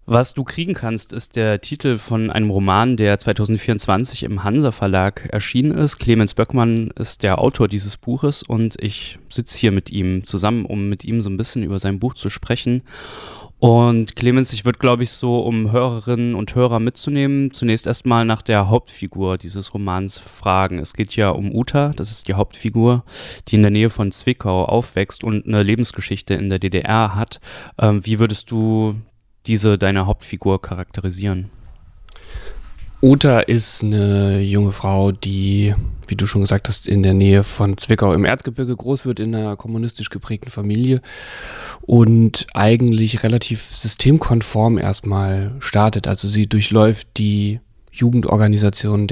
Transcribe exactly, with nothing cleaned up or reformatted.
Was du kriegen kannst, ist der Titel von einem Roman, der zwanzig vierundzwanzig im Hansa Verlag erschienen ist. Clemens Böckmann ist der Autor dieses Buches und ich sitze hier mit ihm zusammen, um mit ihm so ein bisschen über sein Buch zu sprechen. Und Clemens, ich würde, glaube ich, so, um Hörerinnen und Hörer mitzunehmen, zunächst erstmal nach der Hauptfigur dieses Romans fragen. Es geht ja um Uta, das ist die Hauptfigur, die in der Nähe von Zwickau aufwächst und eine Lebensgeschichte in der D D R hat. Ähm, wie würdest du diese deine Hauptfigur charakterisieren? Uta ist eine junge Frau, die, wie du schon gesagt hast, in der Nähe von Zwickau im Erzgebirge groß wird, in einer kommunistisch geprägten Familie und eigentlich relativ systemkonform erstmal startet. Also sie durchläuft die Jugendorganisation